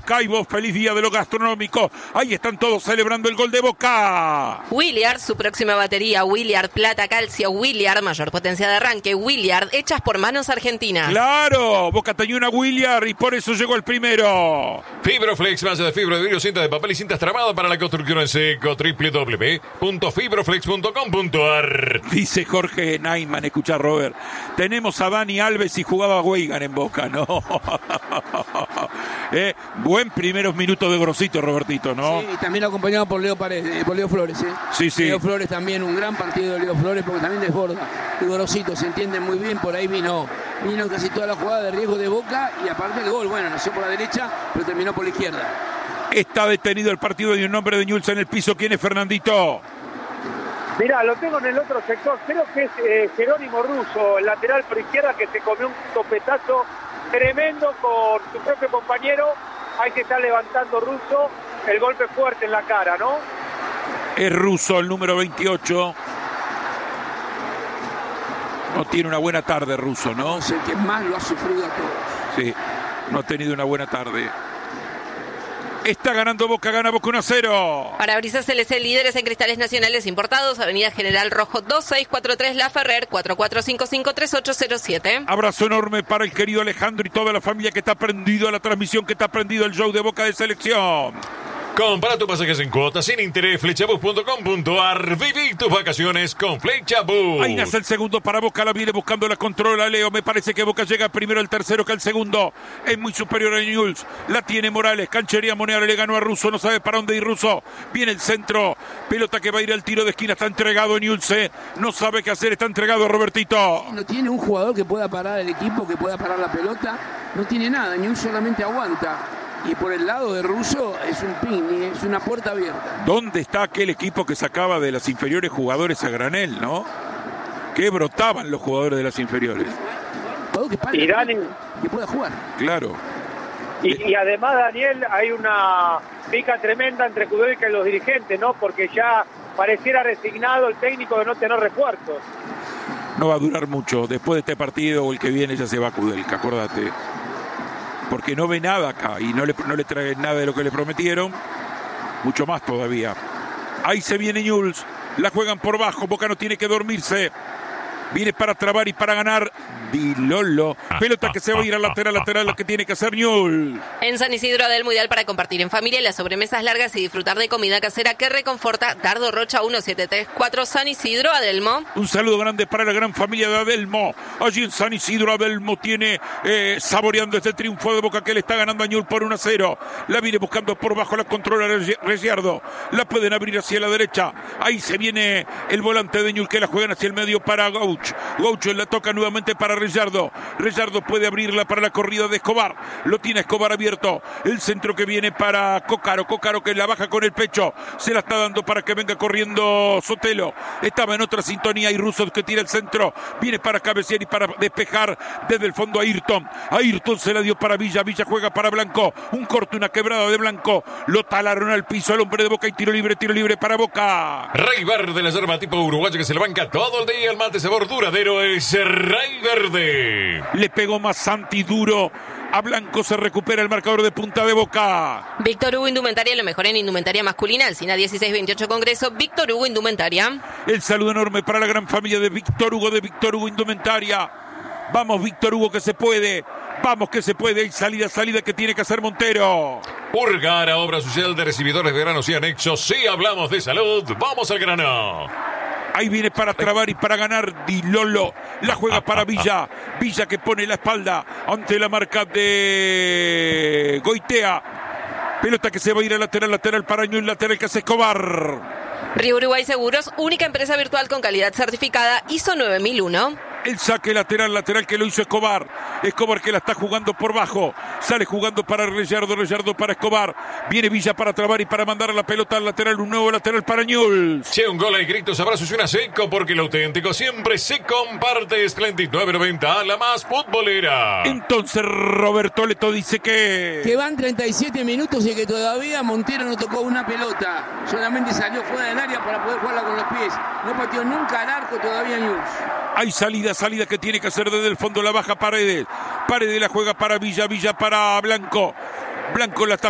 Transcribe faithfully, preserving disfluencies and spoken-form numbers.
Acá y vos, feliz día de lo gastronómico. Ahí están todos celebrando el gol de Boca. Williard, su próxima batería. Williard, plata, calcio. Williard, mayor potencia de arranque. Williard, hechas por manos argentinas. Claro, Boca tenía una Williard y por eso llegó el primero. Fibroflex, malla de fibra de vidrio, cinta de papel y cintas tramadas para la construcción en seco. doble u doble u doble u punto fibroflex punto com punto a r. Dice Jorge Naiman, escucha Robert. Tenemos a Dani Alves y jugaba a Weigan en Boca, ¿no? eh, buen primeros minutos de Grosito, Robertito, ¿no? Sí, y también acompañado por Leo Paredes, por Leo Flores, ¿eh? Sí, sí. Leo Flores también, un gran partido de Leo Flores, porque también desborda. Y Grosito se entiende muy bien, por ahí vino, vino casi toda la jugada de riesgo de Boca y aparte el gol, bueno, nació por la derecha, pero terminó por la izquierda. Está detenido el partido y un nombre de Newell's en el piso. ¿Quién es, Fernandito? Mirá, lo tengo en el otro sector, creo que es eh, Jerónimo Russo, el lateral por izquierda, que se comió un topetazo tremendo con su propio compañero. Ahí se está levantando Russo, el golpe fuerte en la cara, ¿no? Es Russo, el número veintiocho. No tiene una buena tarde Russo, ¿no? Es el que más lo ha sufrido a todos. Sí, no ha tenido una buena tarde. Está ganando Boca, gana Boca uno a cero. Parabrisas L C, líderes en cristales nacionales importados. Avenida General Rojo dos seis cuatro tres La Ferrer, cuatro cuatro cinco cinco tres ocho cero siete. Abrazo enorme para el querido Alejandro y toda la familia que está prendido a la transmisión, que está prendido al show de Boca de Selección. Compara tus pasajes en cuotas sin interés, flechabus punto com punto a r. Viví tus vacaciones con Flechabus. Ahí nace el segundo para Boca, la viene buscando, la controla Leo. Me parece que Boca llega primero al tercero que al segundo. Es muy superior a Newell's. La tiene Morales, canchería Monero, le ganó a Russo, no sabe para dónde ir Russo. Viene el centro, pelota que va a ir al tiro de esquina, está entregado Newell's, ¿eh? No sabe qué hacer, está entregado Robertito. No tiene un jugador que pueda parar el equipo, que pueda parar la pelota. No tiene nada, Newell's solamente aguanta. Y por el lado de Russo es un pin, es una puerta abierta. ¿Dónde está aquel equipo que sacaba de las inferiores jugadores a granel, no? Que brotaban los jugadores de las inferiores. Que, y Dani, que pueda jugar. Claro. Y, y además, Daniel, hay una pica tremenda entre Kudelka y los dirigentes, ¿no? Porque ya pareciera resignado el técnico de no tener refuerzos. No va a durar mucho. Después de este partido o el que viene ya se va Kudelka, acordate. Porque no ve nada acá y no le, no le traen nada de lo que le prometieron. Mucho más todavía. Ahí se viene Newell's. La juegan por bajo. Boca no tiene que dormirse. Viene para trabar y para ganar Di Lolo. Pelota que se va a ir al lateral, lateral, lo que tiene que hacer Newell's. En San Isidro Adelmo, ideal para compartir en familia las sobremesas largas y disfrutar de comida casera que reconforta. Dardo Rocha uno siete tres cuatro, San Isidro Adelmo. Un saludo grande para la gran familia de Adelmo. Allí en San Isidro Adelmo tiene eh, saboreando este triunfo de Boca que le está ganando a Newell's por uno a cero. La viene buscando por bajo, la controla Regiardo. La pueden abrir hacia la derecha. Ahí se viene el volante de Newell's que la juegan hacia el medio para Gauch. Gaucho la toca nuevamente para Regiardo. Regiardo puede abrirla para la corrida de Escobar. Lo tiene Escobar abierto. El centro que viene para Cócaro. Cócaro que la baja con el pecho. Se la está dando para que venga corriendo Sotelo. Estaba en otra sintonía y Russo que tira el centro. Viene para cabecear y para despejar desde el fondo a Ayrton. Ayrton se la dio para Villa. Villa juega para Blanco. Un corte, una quebrada de Blanco. Lo talaron al piso al hombre de Boca y tiro libre, tiro libre para Boca. Rey Verde, la yerba tipo uruguayo que se le banca todo el día. El mate sabor duradero es Rey Verde. Le pegó más Santi duro. A Blanco, se recupera el marcador de punta de Boca. Víctor Hugo Indumentaria, lo mejor en indumentaria masculina. Alcina dieciséis veintiocho Congreso. Víctor Hugo Indumentaria. El saludo enorme para la gran familia de Víctor Hugo, de Víctor Hugo Indumentaria. Vamos, Víctor Hugo, que se puede. Vamos, que se puede. Y salida, salida que tiene que hacer Montero. Urgara, obra social de recibidores de granos y anexos. Si hablamos de salud, vamos al grano. Ahí viene para trabar y para ganar Di Lolo. La juega para Villa. Villa que pone la espalda ante la marca de Goitea. Pelota que se va a ir al lateral, lateral para Newell's, lateral que hace Escobar. Río Uruguay Seguros, única empresa virtual con calidad certificada I S O nueve mil uno. El saque lateral, lateral que lo hizo Escobar. Escobar que la está jugando por bajo. Sale jugando para Regiardo, Regiardo para Escobar. Viene Villa para trabar y para mandar la pelota al lateral. Un nuevo lateral para Newell's. Si un gol hay gritos, abrazos y una seco, porque lo auténtico siempre se comparte. Es treinta y nueve noventa, la más futbolera. Entonces Roberto Leto dice que... Que van treinta y siete minutos y que todavía Montero no tocó una pelota. Solamente salió fuera del área para poder jugarla con los pies. No pateó nunca al arco todavía Newell's. Hay salida, salida que tiene que hacer desde el fondo, la baja Paredes. Paredes la juega para Villa, Villa para Blanco. Blanco la está